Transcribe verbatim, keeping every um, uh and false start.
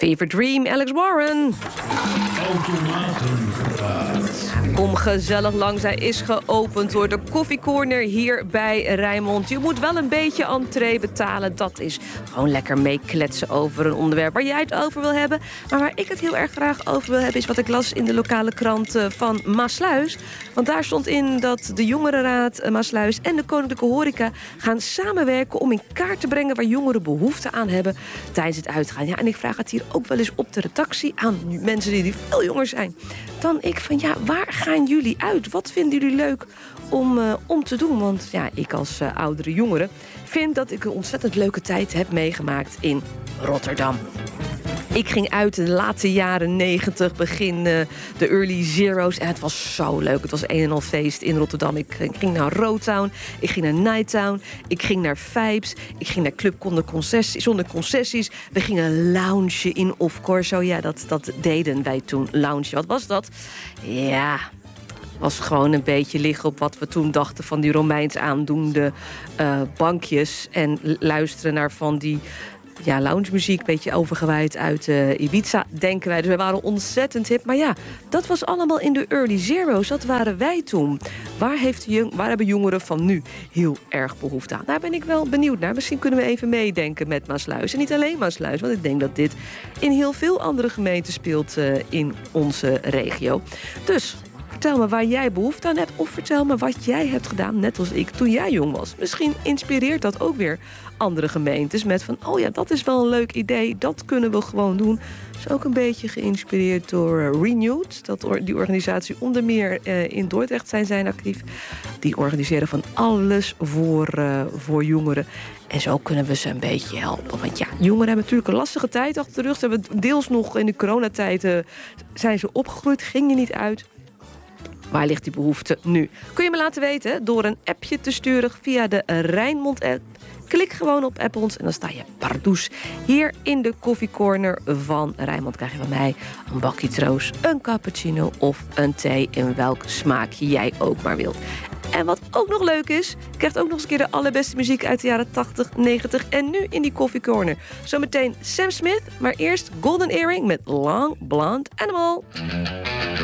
Fever Dream, Alex Warren. Kom gezellig langs, hij is geopend door de Koffie Corner hier bij Rijnmond. Je moet wel een beetje entree betalen. Dat is gewoon lekker meekletsen over een onderwerp waar jij het over wil hebben. Maar waar ik het heel erg graag over wil hebben is wat ik las in de lokale krant van Maassluis. Want daar stond in dat de Jongerenraad Maassluis en de Koninklijke Horeca gaan samenwerken om in kaart te brengen waar jongeren behoefte aan hebben tijdens het uitgaan. Ja, en ik vraag het hier ook wel eens op de redactie aan mensen die veel jonger zijn dan ik van ja, waar gaan jullie uit? Wat vinden jullie leuk om, uh, om te doen? Want ja, ik als uh, oudere jongere vind dat ik een ontzettend leuke tijd heb meegemaakt in Rotterdam. Ik ging uit in de late jaren negentig, begin uh, de early zero's. En het was zo leuk. Het was een en al feest in Rotterdam. Ik, ik ging naar Roadtown, ik ging naar Nighttown, ik ging naar Vibes, ik ging naar Club zonder concessies. Zonder concessies. We gingen loungen in Of Corso. Ja, dat, dat deden wij toen, loungen. Wat was dat? Ja, was gewoon een beetje liggen op wat we toen dachten van die Romeins aandoende uh, bankjes. En luisteren naar van die ja, loungemuziek, een beetje overgewaaid uit uh, Ibiza, denken wij. Dus wij waren ontzettend hip. Maar ja, dat was allemaal in de early zero's. Dat waren wij toen. Waar, heeft de jong, waar hebben jongeren van nu heel erg behoefte aan? Daar ben ik wel benieuwd naar. Misschien kunnen we even meedenken met Maassluis. En niet alleen Maassluis, want ik denk dat dit in heel veel andere gemeenten speelt uh, in onze regio. Dus vertel me waar jij behoefte aan hebt. Of vertel me wat jij hebt gedaan, net als ik, toen jij jong was. Misschien inspireert dat ook weer andere gemeentes met van, oh ja, dat is wel een leuk idee. Dat kunnen we gewoon doen. Is ook een beetje geïnspireerd door uh, Renewed. Dat or- die organisatie onder meer uh, in Dordrecht zijn zijn actief. Die organiseren van alles voor, uh, voor jongeren. En zo kunnen we ze een beetje helpen. Want ja, jongeren hebben natuurlijk een lastige tijd achter de rug. Ze hebben deels nog in de coronatijd uh, zijn ze opgegroeid. Ging je niet uit. Waar ligt die behoefte nu? Kun je me laten weten door een appje te sturen via de Rijnmond-app. Klik gewoon op app ons en dan sta je pardoes hier in de Koffie Corner van Rijnmond. Krijg je van mij een bakje troost, een cappuccino of een thee in welk smaakje jij ook maar wilt. En wat ook nog leuk is, je krijgt ook nog eens een keer de allerbeste muziek uit de jaren tachtig, negentig en nu in die Koffie Corner. Zometeen Sam Smith, maar eerst Golden Earring met Long Blonde Animal.